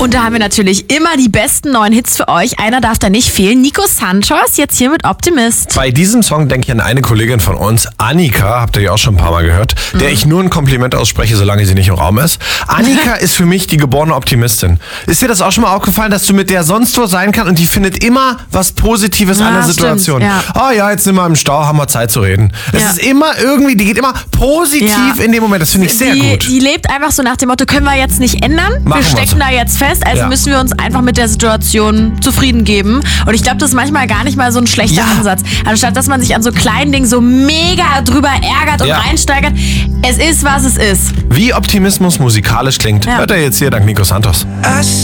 Und da haben wir natürlich immer die besten neuen Hits für euch. Einer darf da nicht fehlen. Nico Santos, jetzt hier mit Optimist. Bei diesem Song denke ich an eine Kollegin von uns, Annika, habt ihr ja auch schon ein paar Mal gehört, der ich nur ein Kompliment ausspreche, solange sie nicht im Raum ist. Annika ist für mich die geborene Optimistin. Ist dir das auch schon mal aufgefallen, dass du mit der sonst wo sein kannst und die findet immer was Positives an der Situation? Stimmt, ja. Oh ja, jetzt sind wir im Stau, haben wir Zeit zu reden. Es ist immer irgendwie, die geht immer positiv in dem Moment. Das finde ich sehr gut. Die lebt einfach so nach dem Motto, können wir jetzt nicht ändern? Wir stecken da jetzt fest, also müssen wir uns einfach mit der Situation zufrieden geben. Und ich glaube, das ist manchmal gar nicht mal so ein schlechter Ansatz. Anstatt, dass man sich an so kleinen Dingen so mega drüber ärgert und reinsteigert. Es ist, was es ist. Wie Optimismus musikalisch klingt, hört er jetzt hier dank Nico Santos.